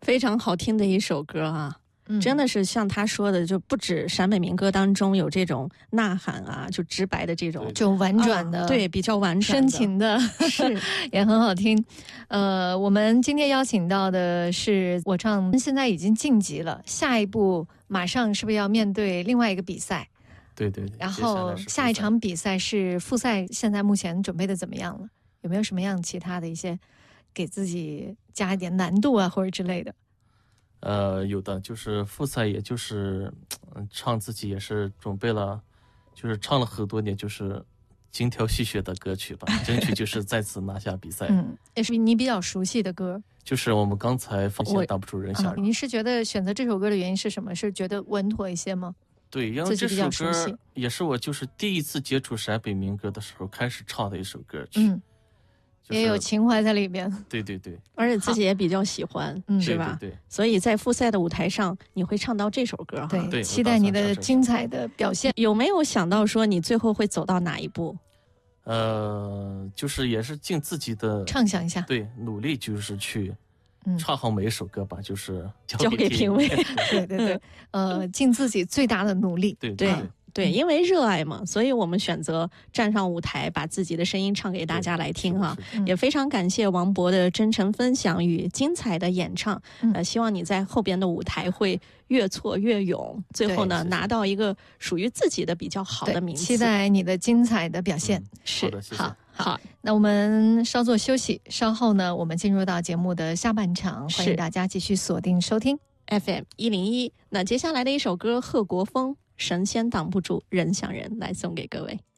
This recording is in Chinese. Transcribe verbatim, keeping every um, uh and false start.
非常好听的一首歌啊。嗯、真的是像他说的，就不止陕北民歌当中有这种呐喊啊，就直白的这种， 就婉转的、 啊，对，比较婉转深情的， 是也很好听。呃，我们今天邀请到的是我唱，现在已经晋级了，下一步马上是不是要面对另外一个比赛？ 对对对。 然后下一场比赛是复赛，现在目前准备的怎么样了？有没有什么样其他的一些给自己加一点难度啊，或者之类的？ 呃，有的，就是复赛，也就是嗯，唱自己也是准备了，就是唱了很多年，就是精挑细选的歌曲吧，争取就是再次拿下比赛。 嗯，也是你比较熟悉的歌， 就是我们刚才放下挡不住人想人。 啊，您是觉得选择这首歌的原因是什么？是觉得稳妥一些吗？ 对，因为这首歌也是我就是第一次接触陕北民歌的时候开始唱的一首歌曲。 嗯。也有情怀在里边， 对对对， 而且自己也比较喜欢，是吧？ 对对对， 所以在复赛的舞台上，你会唱到这首歌哈。 对对，期待你的精彩的表现。 有没有想到说你最后会走到哪一步？ 呃，就是也是尽自己的畅想一下， 对，努力就是去唱好每一首歌吧，就是交给评委。 对对对，呃，尽自己最大的努力。 对对。 对，因为热爱嘛，所以我们选择站上舞台，把自己的声音唱给大家来听哈。也非常感谢王博的真诚分享与精彩的演唱。嗯、呃，希望你在后边的舞台会越挫越勇，最后呢拿到一个属于自己的比较好的名次。 期待你的精彩的表现。 嗯、 是， 好的，谢谢。 好，好，那我们稍作休息，稍后呢，我们进入到节目的下半场，欢迎大家继续锁定收听 F M 一零一。那接下来的一首歌，贺国锋。神仙挡不住人想人，来送给各位。